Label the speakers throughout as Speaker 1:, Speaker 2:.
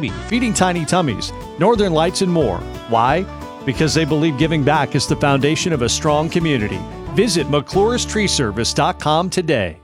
Speaker 1: Baby, Feeding Tiny Tummies, Northern Lights, and more. Why? Because they believe giving back is the foundation of a strong community. Visit McClure'sTreeService.com today.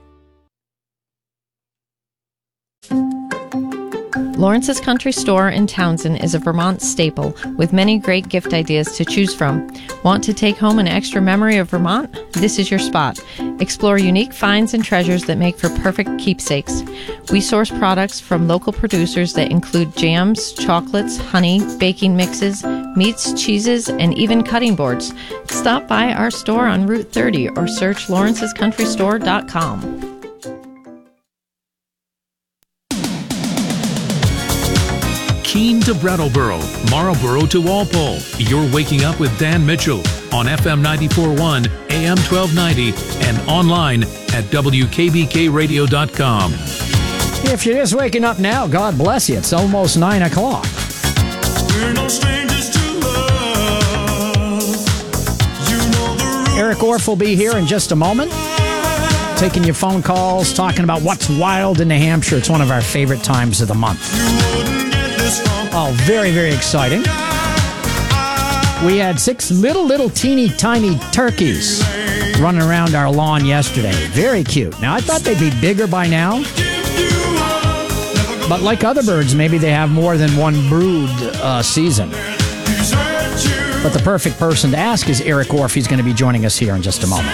Speaker 2: Lawrence's Country Store in Townsend is a Vermont staple with many great gift ideas to choose from. Want to take home an extra memory of Vermont? This is your spot. Explore unique finds and treasures that make for perfect keepsakes. We source products from local producers that include jams, chocolates, honey, baking mixes, meats, cheeses, and even cutting boards. Stop by our store on Route 30 or search lawrencescountrystore.com.
Speaker 3: Keene to Brattleboro, Marlboro to Walpole. You're waking up with Dan Mitchell on FM 94.1, AM 1290, and online at WKBKradio.com.
Speaker 4: If you're just waking up now, God bless you. It's almost 9 o'clock.
Speaker 5: We're no strangers to love. You know the
Speaker 4: Eric Orff will be here in just a moment, taking your phone calls, talking about what's wild in New Hampshire. It's one of our favorite times of the month. Oh, very, very exciting. We had 6 little teeny tiny turkeys running around our lawn yesterday. Very cute. Now, I thought they'd be bigger by now. But like other birds, maybe they have more than one brood season. But the perfect person to ask is Eric Orff. He's going to be joining us here in just a moment.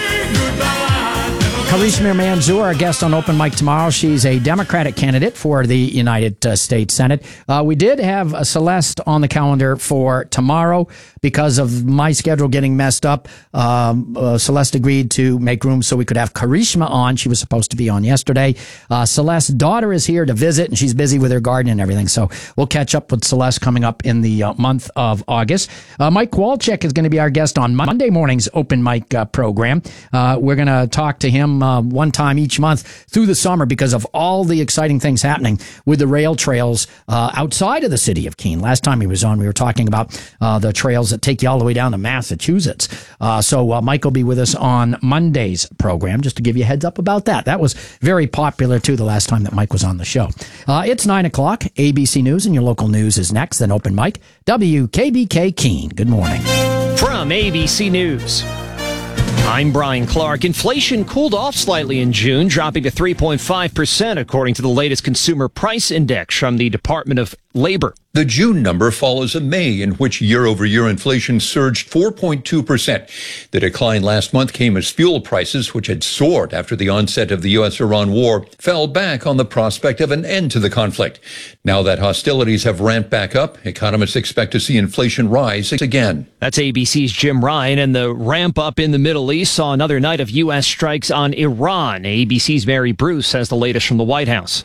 Speaker 4: Karishma Manzoor, our guest on Open Mic tomorrow. She's a Democratic candidate for the United States Senate. We did have Celeste on the calendar for tomorrow because of my schedule getting messed up. Celeste agreed to make room so we could have Karishma on. She was supposed to be on yesterday. Celeste's daughter is here to visit, and she's busy with her garden and everything. So we'll catch up with Celeste coming up in the month of August. Mike Walchek is going to be our guest on Monday morning's Open Mic program. We're going to talk to him one time each month through the summer because of all the exciting things happening with the rail trails outside of the city of Keene. Last time he was on, we were talking about the trails that take you all the way down to Massachusetts. So Mike will be with us on Monday's program, just to give you a heads up about that. That was very popular, too, the last time that Mike was on the show. It's 9 o'clock. ABC News and your local news is next. Then Open Mic, WKBK Keene. Good morning.
Speaker 6: From ABC News, I'm Brian Clark. Inflation cooled off slightly in June, dropping to 3.5%, according to the latest Consumer Price Index from the Department of Labor.
Speaker 7: The June number follows a May in which year-over-year inflation surged 4.2%. The decline last month came as fuel prices, which had soared after the onset of the U.S.-Iran war, fell back on the prospect of an end to the conflict. Now that hostilities have ramped back up, economists expect to see inflation rise again.
Speaker 6: That's ABC's Jim Ryan, and the ramp up in the Middle East saw another night of U.S. strikes on Iran. ABC's Mary Bruce has the latest from the White House.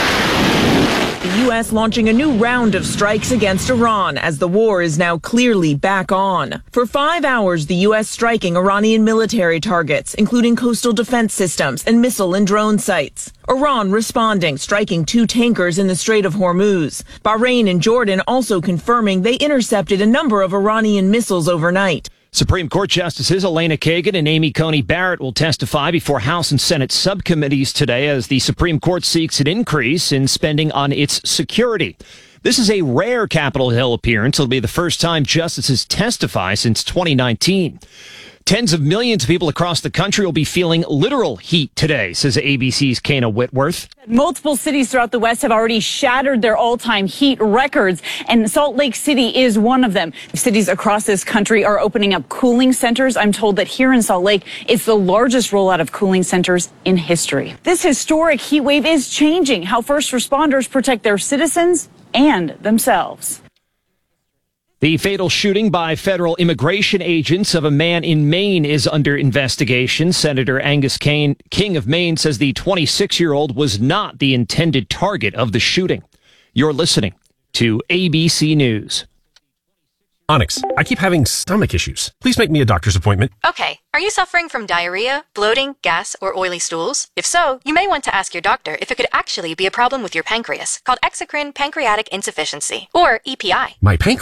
Speaker 8: The U.S. launching a new round of strikes against Iran as the war is now clearly back on. For 5 hours, the U.S. striking Iranian military targets, including coastal defense systems and missile and drone sites. Iran responding, striking 2 tankers in the Strait of Hormuz. Bahrain and Jordan also confirming they intercepted a number of Iranian missiles overnight.
Speaker 6: Supreme Court Justices Elena Kagan and Amy Coney Barrett will testify before House and Senate subcommittees today as the Supreme Court seeks an increase in spending on its security. This is a rare Capitol Hill appearance. It'll be the first time justices testify since 2019. Tens of millions of people across the country will be feeling literal heat today, says ABC's Kana Whitworth.
Speaker 9: Multiple cities throughout the West have already shattered their all-time heat records, and Salt Lake City is one of them. Cities across this country are opening up cooling centers. I'm told that here in Salt Lake, it's the largest rollout of cooling centers in history. This historic heat wave is changing how first responders protect their citizens and themselves.
Speaker 6: The fatal shooting by federal immigration agents of a man in Maine is under investigation. Senator Angus King of Maine says the 26-year-old was not the intended target of the shooting. You're listening to ABC News.
Speaker 10: Onyx, I keep having stomach issues. Please make me a doctor's appointment.
Speaker 11: Okay. Are you suffering from diarrhea, bloating, gas, or oily stools? If so, you may want to ask your doctor if it could actually be a problem with your pancreas, called exocrine pancreatic insufficiency, or EPI.
Speaker 10: My pancreas?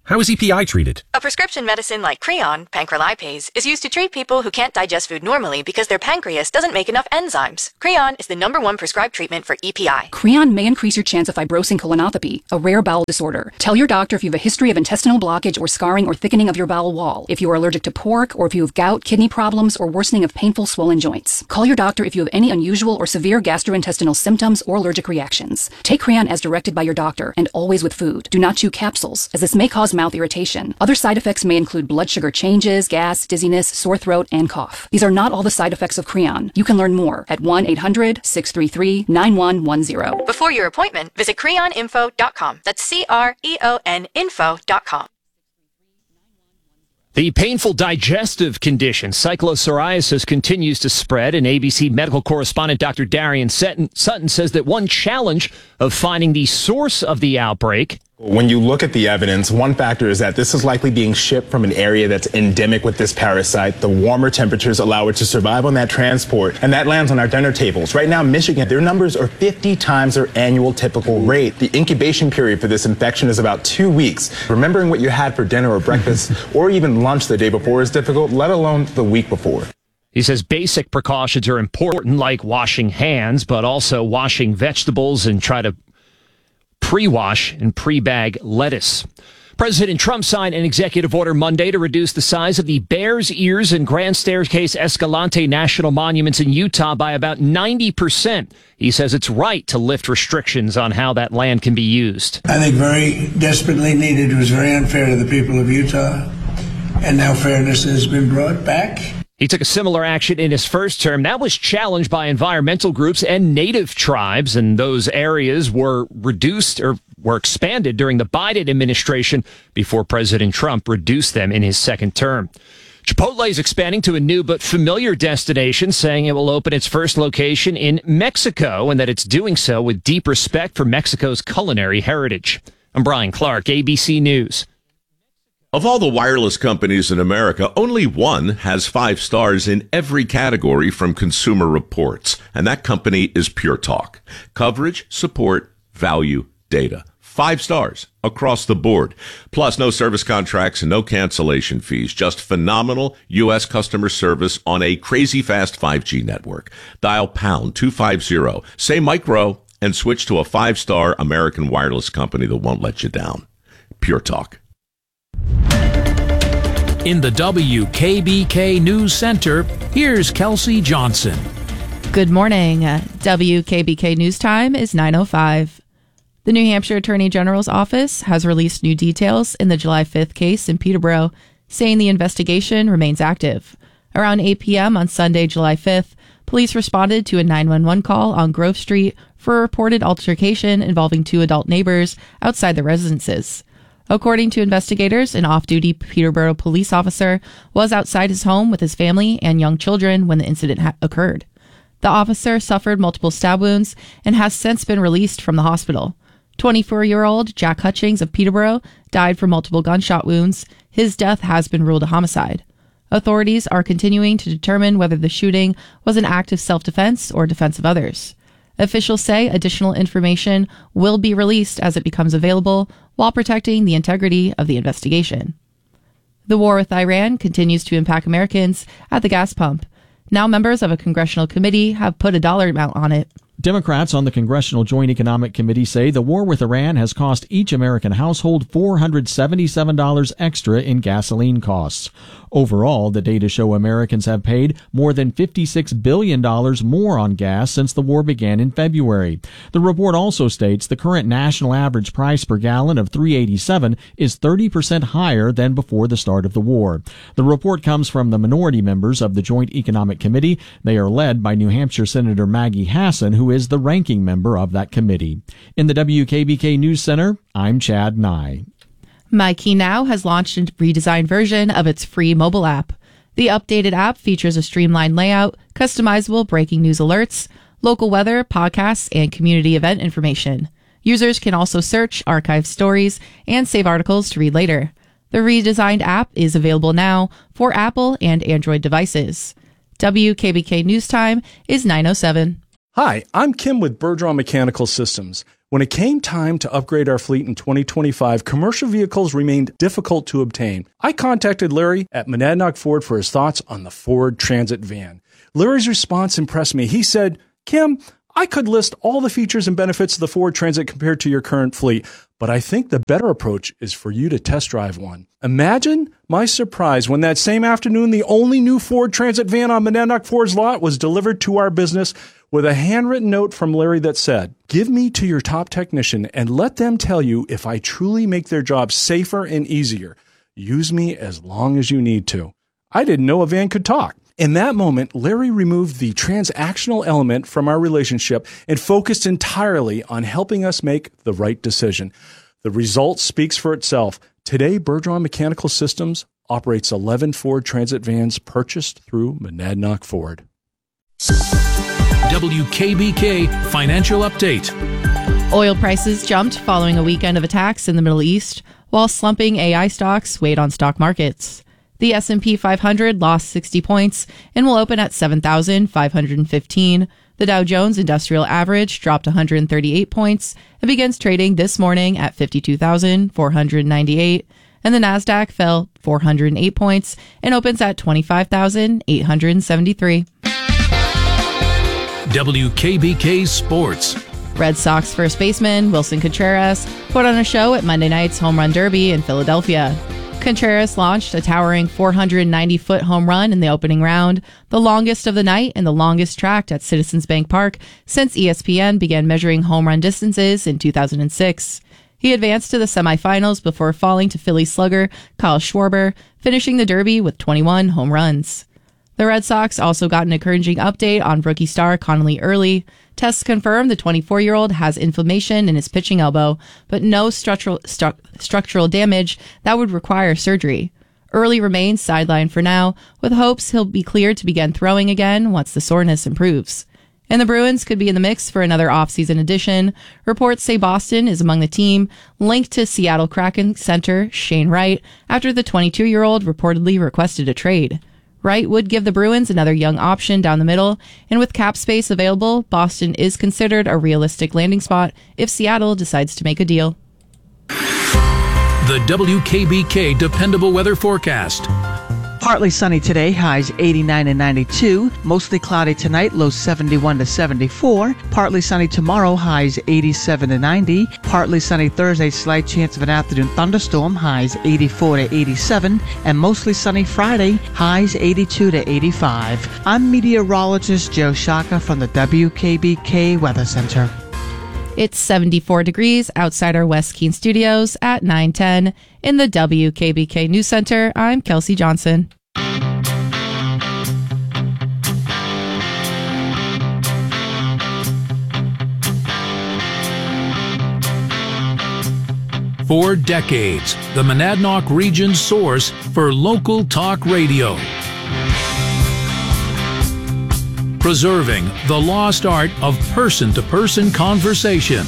Speaker 10: How is EPI treated?
Speaker 11: A prescription medicine like Creon, pancrelipase, is used to treat people who can't digest food normally because their pancreas doesn't make enough enzymes. Creon is the #1 prescribed treatment for EPI.
Speaker 12: Creon may increase your chance of fibrosing colonopathy, a rare bowel disorder. Tell your doctor if you have a history of intestinal blockage or scarring or thickening of your bowel wall, if you are allergic to pork, or if you have gout, kidney problems, or worsening of painful swollen joints. Call your doctor if you have any unusual or severe gastrointestinal symptoms or allergic reactions. Take Creon as directed by your doctor, and always with food. Do not chew capsules, as this may cause mouth irritation. Other side effects may include blood sugar changes, gas, dizziness, sore throat, and cough. These are not all the side effects of Creon. You can learn more at 1-800-633-9110.
Speaker 11: Before your appointment, visit creoninfo.com. That's CREON info.com.
Speaker 6: The painful digestive condition, cyclopsoriasis, continues to spread, and ABC medical correspondent Dr. Darian Sutton says that one challenge of finding the source of the outbreak.
Speaker 13: When you look at the evidence, one factor is that this is likely being shipped from an area that's endemic with this parasite. The warmer temperatures allow it to survive on that transport, and that lands on our dinner tables. Right now, Michigan, their numbers are 50 times their annual typical rate. The incubation period for this infection is about 2 weeks. Remembering what you had for dinner or breakfast or even lunch the day before is difficult, let alone the week before.
Speaker 6: He says basic precautions are important, like washing hands, but also washing vegetables and try to pre-wash and pre-bag lettuce. President Trump signed an executive order Monday to reduce the size of the Bears Ears and Grand Staircase Escalante national monuments in Utah by about 90%. He says it's right to lift restrictions on how that land can be used.
Speaker 14: I think very desperately needed. It was very unfair to the people of Utah, and now fairness has been brought back.
Speaker 6: He took a similar action in his first term. That was challenged by environmental groups and native tribes, and those areas were reduced or were expanded during the Biden administration before President Trump reduced them in his second term. Chipotle is expanding to a new but familiar destination, saying it will open its first location in Mexico and that it's doing so with deep respect for Mexico's culinary heritage. I'm Brian Clark, ABC News.
Speaker 15: Of all the wireless companies in America, only one has 5 stars in every category from Consumer Reports, and that company is Pure Talk. Coverage, support, value, data. 5 stars across the board. Plus, no service contracts and no cancellation fees. Just phenomenal U.S. customer service on a crazy fast 5G network. Dial pound 250, say micro, and switch to a 5-star American wireless company that won't let you down. Pure Talk.
Speaker 3: In the WKBK News Center, here's Kelsey Johnson.
Speaker 16: Good morning. WKBK News Time is 9:05. The New Hampshire Attorney General's office has released new details in the July 5th case in Peterborough, saying the investigation remains active. Around 8 p.m. on Sunday, July 5th, police responded to a 911 call on Grove Street for a reported altercation involving 2 adult neighbors outside the residences. According to investigators, an off-duty Peterborough police officer was outside his home with his family and young children when the incident occurred. The officer suffered multiple stab wounds and has since been released from the hospital. 24-year-old Jack Hutchings of Peterborough died from multiple gunshot wounds. His death has been ruled a homicide. Authorities are continuing to determine whether the shooting was an act of self-defense or defense of others. Officials say additional information will be released as it becomes available while protecting the integrity of the investigation. The war with Iran continues to impact Americans at the gas pump. Now members of a congressional committee have put a dollar amount on it.
Speaker 1: Democrats on the Congressional Joint Economic Committee say the war with Iran has cost each American household $477 extra in gasoline costs. Overall, the data show Americans have paid more than $56 billion more on gas since the war began in February. The report also states the current national average price per gallon of $3.87 is 30% higher than before the start of the war. The report comes from the minority members of the Joint Economic Committee. They are led by New Hampshire Senator Maggie Hassan, who is the ranking member of that committee. In the WKBK News Center, I'm Chad Nye.
Speaker 16: MyKeyNow has launched a redesigned version of its free mobile app. The updated app features a streamlined layout, customizable breaking news alerts, local weather, podcasts, and community event information. Users can also search, archive stories, and save articles to read later. The redesigned app is available now for Apple and Android devices. WKBK News Time is 9:07.
Speaker 17: Hi, I'm Kim with Bergeron Mechanical Systems. When it came time to upgrade our fleet in 2025, commercial vehicles remained difficult to obtain. I contacted Larry at Monadnock Ford for his thoughts on the Ford Transit van. Larry's response impressed me. He said, Kim, I could list all the features and benefits of the Ford Transit compared to your current fleet, but I think the better approach is for you to test drive one. Imagine my surprise when that same afternoon, the only new Ford Transit van on Monadnock Ford's lot was delivered to our business with a handwritten note from Larry that said, give me to your top technician and let them tell you if I truly make their job safer and easier. Use me as long as you need to. I didn't know a van could talk. In that moment, Larry removed the transactional element from our relationship and focused entirely on helping us make the right decision. The result speaks for itself. Today, Bergeron Mechanical Systems operates 11 Ford Transit vans purchased through Monadnock Ford.
Speaker 3: WKBK Financial Update.
Speaker 16: Oil prices jumped following a weekend of attacks in the Middle East, while slumping AI stocks weighed on stock markets. The S&P 500 lost 60 points and will open at 7,515. The Dow Jones Industrial Average dropped 138 points and begins trading this morning at 52,498. And the Nasdaq fell 408 points and opens at 25,873.
Speaker 3: WKBK Sports.
Speaker 16: Red Sox first baseman Wilson Contreras put on a show at Monday night's Home Run Derby in Philadelphia. Contreras launched a towering 490-foot home run in the opening round, the longest of the night and the longest tracked at Citizens Bank Park since ESPN began measuring home run distances in 2006. He advanced to the semifinals before falling to Philly slugger Kyle Schwarber, finishing the Derby with 21 home runs. The Red Sox also got an encouraging update on rookie star Connolly Early. Tests confirm the 24-year-old has inflammation in his pitching elbow, but no structural damage that would require surgery. Early remains sidelined for now, with hopes he'll be cleared to begin throwing again once the soreness improves. And the Bruins could be in the mix for another offseason addition. Reports say Boston is among the team, linked to Seattle Kraken center Shane Wright after the 22-year-old reportedly requested a trade. Wright would give the Bruins another young option down the middle, and with cap space available, Boston is considered a realistic landing spot if Seattle decides to make a deal.
Speaker 3: The WKBK Dependable Weather Forecast.
Speaker 18: Partly sunny today, highs 89 and 92. Mostly cloudy tonight, lows 71 to 74. Partly sunny tomorrow, highs 87 to 90. Partly sunny Thursday, slight chance of an afternoon thunderstorm, highs 84 to 87. And mostly sunny Friday, highs 82 to 85. I'm meteorologist Joe Shaka from the WKBK Weather Center.
Speaker 16: It's 74 degrees outside our West Keene studios at 9:10. In the WKBK News Center, I'm Kelsey Johnson.
Speaker 3: For decades, the Monadnock region's source for local talk radio. Preserving the lost art of person-to-person conversation.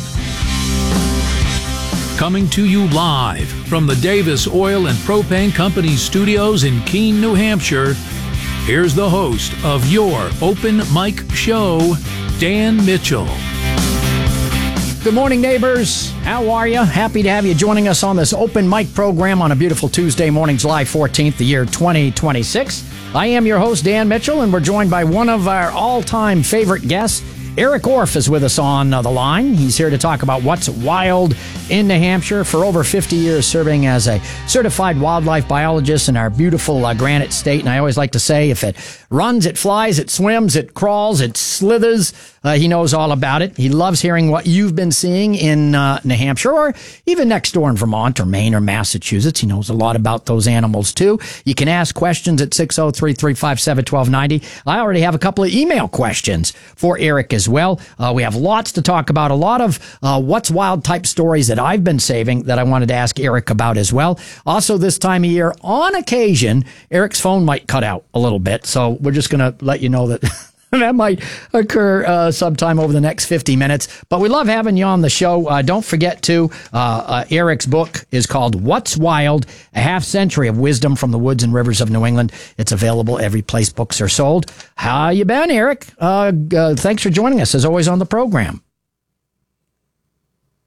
Speaker 3: Coming to you live from the Davis Oil and Propane Company studios in Keene, New Hampshire, here's the host of your Open Mic Show, Dan Mitchell.
Speaker 4: Good morning, neighbors. How are you? Happy to have you joining us on this Open Mic program on a beautiful Tuesday morning, July 14th, the year 2026. I am your host, Dan Mitchell, and we're joined by one of our all-time favorite guests. Eric Orff is with us on the line. He's here to talk about what's wild in New Hampshire. For over 50 years serving as a certified wildlife biologist in our beautiful Granite State. And I always like to say, if it runs, it flies, it swims, it crawls, it slithers, he knows all about it. He loves hearing what you've been seeing in New Hampshire or even next door in Vermont or Maine or Massachusetts. He knows a lot about those animals too. You can ask questions at 603-357-1290. I already have a couple of email questions for Eric as well. We have lots to talk about, a lot of what's wild type stories that I've been saving that I wanted to ask Eric about as well. Also, this time of year, on occasion, Eric's phone might cut out a little bit. So we're just going to let you know that that might occur sometime over the next 50 minutes. But we love having you on the show. Don't forget to, Eric's book is called What's Wild? A Half Century of Wisdom from the Woods and Rivers of New England. It's available every place books are sold. How you been, Eric? Thanks for joining us, as always, on the program.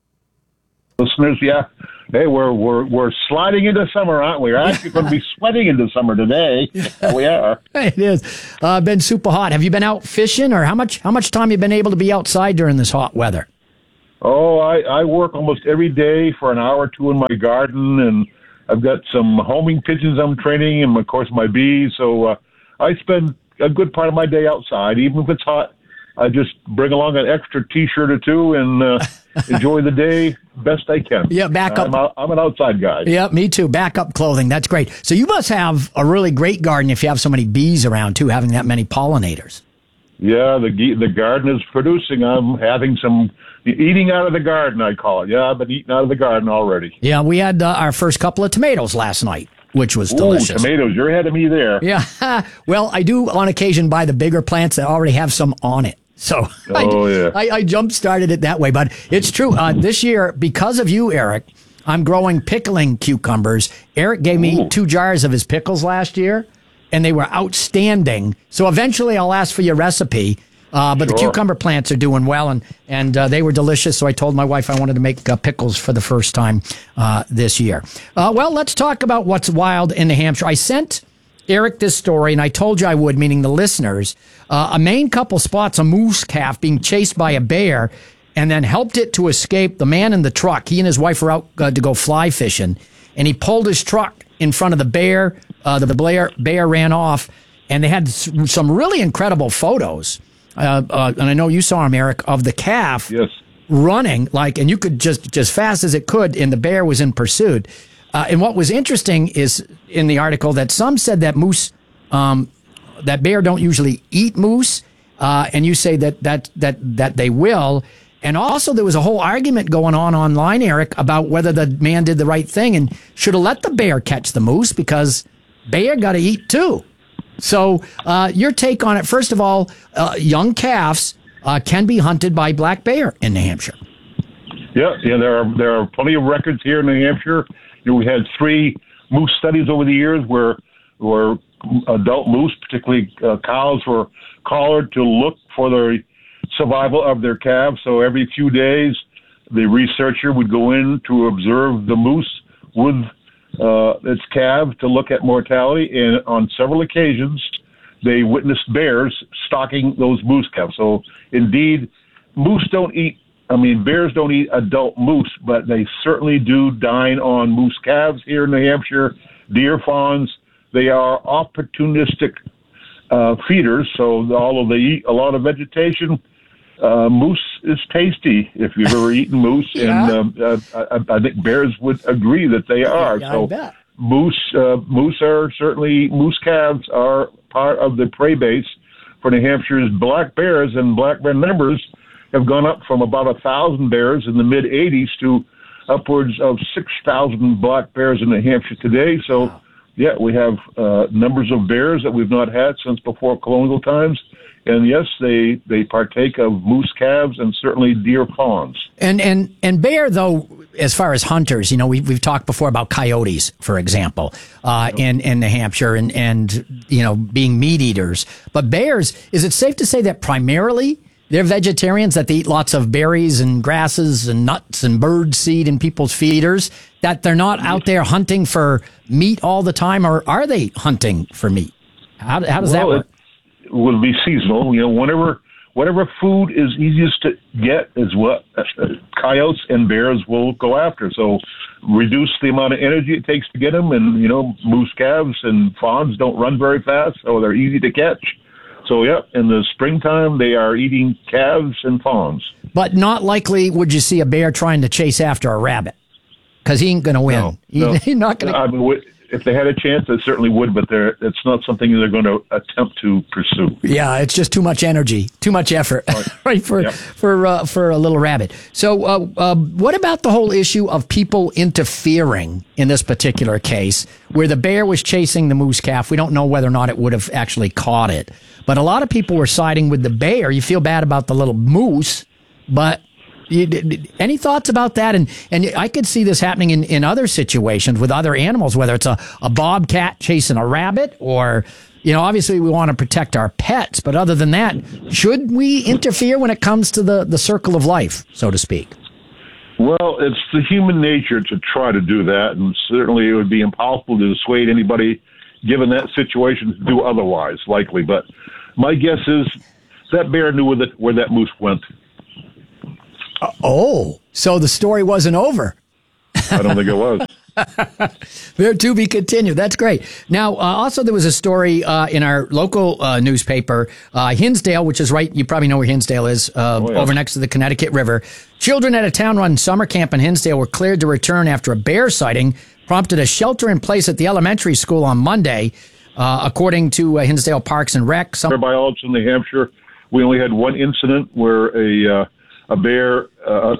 Speaker 19: listeners. Yeah. Hey, we're sliding into summer, aren't we? We're actually going to be sweating into summer today. We are.
Speaker 4: It is. Been super hot. Have you been out fishing, or how much time you been able to be outside during this hot weather?
Speaker 19: Oh, I work almost every day for an hour or two in my garden, and I've got some homing pigeons I'm training, and of course my bees. So I spend a good part of my day outside, even if it's hot. I just bring along an extra T-shirt or two and enjoy the day best I can.
Speaker 4: Yeah, back up.
Speaker 19: I'm an outside guy.
Speaker 4: Yeah, me too. Backup clothing. That's great. So you must have a really great garden if you have so many bees around too, having that many pollinators.
Speaker 19: Yeah, the garden is producing. I'm having some eating out of the garden, I call it. Yeah, I've been eating out of the garden already.
Speaker 4: Yeah, we had our first couple of tomatoes last night, which was delicious.
Speaker 19: Tomatoes. You're ahead of me there.
Speaker 4: Yeah. Well, I do on occasion buy the bigger plants that already have some on it. So I jump-started it that way. But it's true. This year, because of you, Eric, I'm growing pickling cucumbers. Eric gave me 2 jars of his pickles last year, and they were outstanding. So eventually I'll ask for your recipe. But the cucumber plants are doing well, and they were delicious. So I told my wife I wanted to make pickles for the first time this year. Well, let's talk about what's wild in New Hampshire. I sent Eric this story, and I told you I would, meaning the listeners. A Maine couple spots a moose calf being chased by a bear and then helped it to escape. The man in the truck, he and his wife were out to go fly fishing, and he pulled his truck in front of the bear. The bear ran off, and they had some really incredible photos. And I know you saw him, Eric, of the calf running, and you could just fast as it could, and the bear was in pursuit. And what was interesting is in the article that some said that moose, that bear don't usually eat moose, and you say that they will. And also there was a whole argument going on online, Eric, about whether the man did the right thing and should have let the bear catch the moose because bear got to eat too. So your take on it, first of all, young calves can be hunted by black bear in New Hampshire.
Speaker 19: Yeah, there are plenty of records here in New Hampshire. We had 3 moose studies over the years where adult moose, particularly cows, were collared to look for the survival of their calves. So every few days, the researcher would go in to observe the moose with its calves to look at mortality. And on several occasions, they witnessed bears stalking those moose calves. So indeed, bears don't eat adult moose, but they certainly do dine on moose calves here in New Hampshire, deer fawns. They are opportunistic feeders, so although they eat a lot of vegetation, moose is tasty if you've ever eaten moose, and I think bears would agree that they are.
Speaker 4: Yeah,
Speaker 19: so
Speaker 4: I bet.
Speaker 19: moose calves are part of the prey base for New Hampshire's black bears, and black bear numbers have gone up from about 1,000 bears in the mid-'80s to upwards of 6,000 black bears in New Hampshire today. So, yeah, we have numbers of bears that we've not had since before colonial times. And yes, they partake of moose calves and certainly deer fawns.
Speaker 4: And bear, though, as far as hunters, we've talked before about coyotes, for example, in New Hampshire and being meat eaters. But bears, is it safe to say that primarily they're vegetarians, that they eat lots of berries and grasses and nuts and bird seed in people's feeders, that they're not out there hunting for meat all the time, or are they hunting for meat? How does that work?
Speaker 19: It will be seasonal. Whatever food is easiest to get is what coyotes and bears will go after. So reduce the amount of energy it takes to get them. And, moose calves and fawns don't run very fast, so they're easy to catch. So, yeah, in the springtime, they are eating calves and fawns.
Speaker 4: But not likely would you see a bear trying to chase after a rabbit, because he ain't going to win.
Speaker 19: No.
Speaker 4: He's not going to.
Speaker 19: If they had a chance, they certainly would, but it's not something they're going to attempt to pursue.
Speaker 4: Yeah, it's just too much energy, too much effort, right, for a little rabbit. So what about the whole issue of people interfering in this particular case, where the bear was chasing the moose calf? We don't know whether or not it would have actually caught it, but a lot of people were siding with the bear. You feel bad about the little moose, but any thoughts about that? And I could see this happening in other situations with other animals, whether it's a bobcat chasing a rabbit, or, obviously we want to protect our pets. But other than that, should we interfere when it comes to the circle of life, so to speak?
Speaker 19: Well, it's the human nature to try to do that, and certainly it would be impossible to dissuade anybody, given that situation, to do otherwise, likely. But my guess is that bear knew where that moose went.
Speaker 4: So the story wasn't over.
Speaker 19: I don't think it was.
Speaker 4: There to be continued. That's great. Now, also there was a story in our local newspaper, Hinsdale, which is right. You probably know where Hinsdale is, over next to the Connecticut River. Children at a town-run summer camp in Hinsdale were cleared to return after a bear sighting prompted a shelter in place at the elementary school on Monday, according to Hinsdale Parks and Rec.
Speaker 19: Biologists in New Hampshire, we only had one incident where a bear,